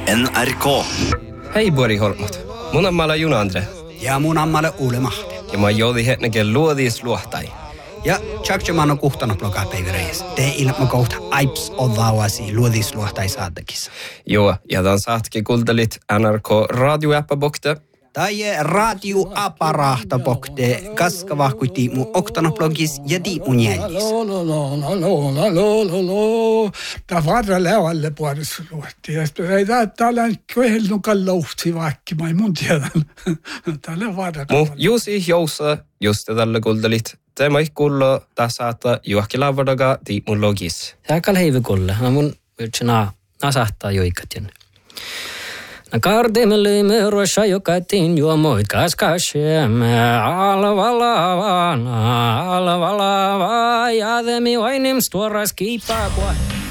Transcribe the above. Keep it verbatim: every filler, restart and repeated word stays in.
N R K. Hei Bori Holmat. Mun ammalla Juna Andre. Ja mun ammalla Uule Mahti. Ja mä joudi hetnäkin luodis luohtai. Ja tjakjaman on kuhtana blogaa päivireis. Te ilma kohta aips odhaavasi luodis luohtai saattakissa. Joo, ja tämän saatkin kuultelit N R K radioäppä bokte. Tai radioaparahta bokte kaskavahkui tiimu oktanablogis ja tiimun jäljissä. Tämä varra levalle puolessa luotti. Ja täällä on kohdellunkaan louhti vaikka, mä en mun tiedän. Täällä on varra. Mu Jusi Jousa, just tällä kuultelit. Tämä ei kuullut tässä, että juokki lavadaga tiimun logis. Tämä heivi kuulle. No mun yrtsinä nasahtaa joikatjen. Na kardemme löimme ruossa jokatin juomoit kaskasemme. Alvalavana, alvalava, jademi vainim stuoras kiipaa.